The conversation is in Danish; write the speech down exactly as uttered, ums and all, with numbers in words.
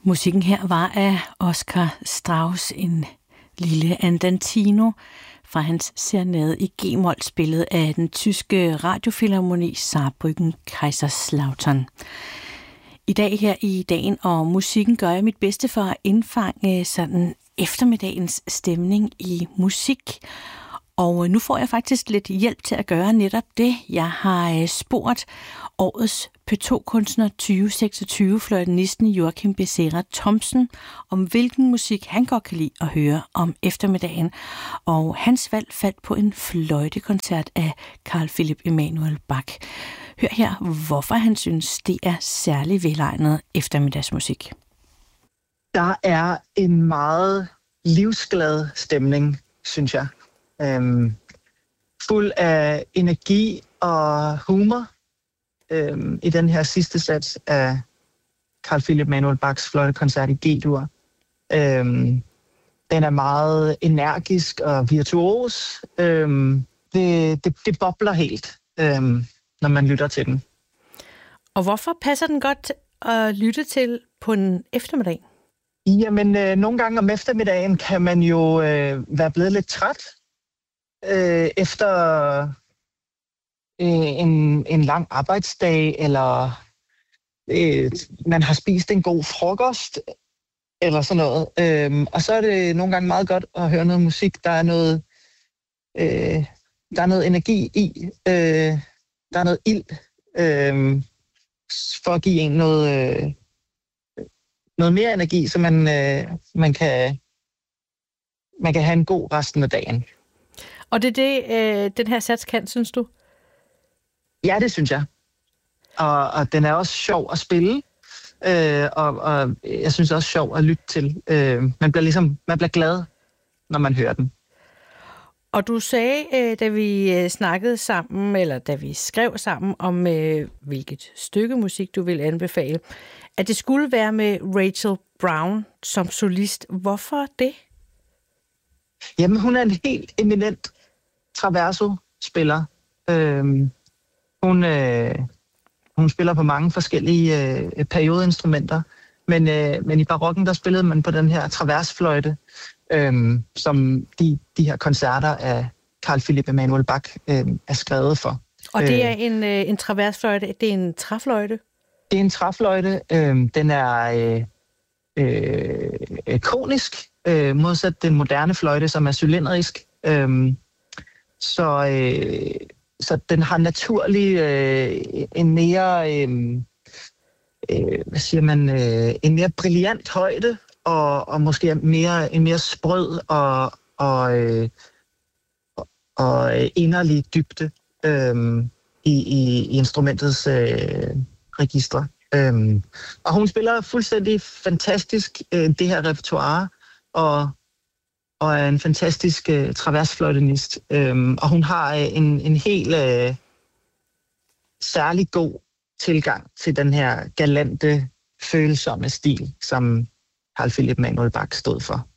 Musikken her var af Oscar Strauss, en lille andantino fra hans serenade i G-mol, spillet af den tyske radiofilharmoni Saarbrücken Kaiserslautern. I dag her i Dagen og Musikken gør jeg mit bedste for at indfange sådan eftermiddagens stemning i musik. Og nu får jeg faktisk lidt hjælp til at gøre netop det. Jeg har spurgt årets P to-kunstner tyve seksogtyve, fløjtenisten Joachim Becerra Thomsen, om hvilken musik han godt kan lide at høre om eftermiddagen. Og hans valg faldt på en fløjtekoncert af Carl Philipp Emanuel Bach. Hør her, hvorfor han synes, det er særlig velegnet eftermiddagsmusik. Der er en meget livsglad stemning, synes jeg. Øhm, fuld af energi og humor øhm, i den her sidste sats af Carl Philipp Emanuel Bachs fløjtekoncert i G-dur. Øhm, den er meget energisk og virtuos. Øhm, det, det, det bobler helt, øhm, når man lytter til den. Og hvorfor passer den godt at lytte til på en eftermiddag? Jamen, øh, nogle gange om eftermiddagen kan man jo øh, være blevet lidt træt. Øh, efter øh, en, en lang arbejdsdag, eller øh, man har spist en god frokost, eller sådan noget. Øh, og så er det nogle gange meget godt at høre noget musik. Der er noget, øh, der er noget energi i. Øh, der er noget ild, øh, for at give en noget, øh, noget mere energi, så man, øh, man, kan, man kan have en god resten af dagen. Og det er det, øh, den her sats kan, synes du? Ja, det synes jeg. Og, og den er også sjov at spille, øh, og, og jeg synes også sjov at lytte til. Øh, man bliver ligesom, man bliver glad, når man hører den. Og du sagde, øh, da vi øh, snakkede sammen, eller da vi skrev sammen om, øh, hvilket stykke musik du vil anbefale, at det skulle være med Rachel Brown som solist. Hvorfor det? Jamen, hun er en helt eminent traverso-spiller. Øhm, hun, øh, hun spiller på mange forskellige øh, periodeinstrumenter, men, øh, men i barokken, der spillede man på den her traversfløjte, øh, som de, de her koncerter af Carl Philipp Emanuel Bach øh, er skrevet for. Og det er en, øh, en traversfløjte, det er en træfløjte? Det er en træfløjte. Øh, den er øh, øh, konisk, øh, modsat den moderne fløjte, som er cylindrisk. Øh, så, øh, så den har naturlig øh, en mere, øh, øh, hvad siger man, øh, en mere brillant højde, og, og måske mere, en mere sprød og, og, øh, og inderlig dybde øh, i, i, i instrumentets øh, registre. Øh, og hun spiller fuldstændig fantastisk øh, det her repertoire, og og er en fantastisk øh, traversfløjtenist. Øhm, og hun har øh, en, en helt øh, særlig god tilgang til den her galante, følsomme stil, som Carl Philipp Emanuel Bach stod for.